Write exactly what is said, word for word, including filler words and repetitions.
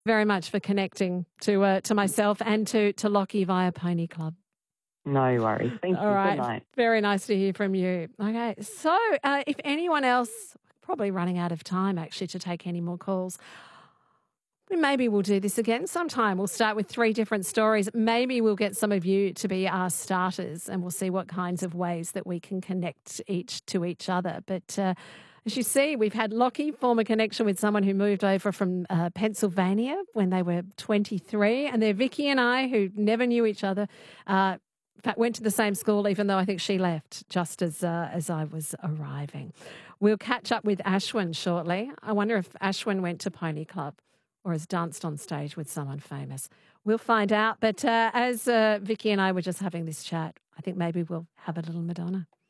very much for connecting to uh, to myself and to to Lockie via Pony Club. No worries. Thank All you. Good right. night. Very nice to hear from you. Okay. So, uh, if anyone else, probably running out of time actually to take any more calls, maybe we'll do this again sometime. We'll start with three different stories. Maybe we'll get some of you to be our starters and we'll see what kinds of ways that we can connect each to each other. But uh, as you see, we've had Lockie form a connection with someone who moved over from uh, Pennsylvania when they were twenty-three. And there Vicky and I, who never knew each other, uh, in fact, went to the same school, even though I think she left just as uh, as I was arriving. We'll catch up with Ashwin shortly. I wonder if Ashwin went to Pony Club or has danced on stage with someone famous. We'll find out. But uh, as uh, Vicky and I were just having this chat, I think maybe we'll have a little Madonna.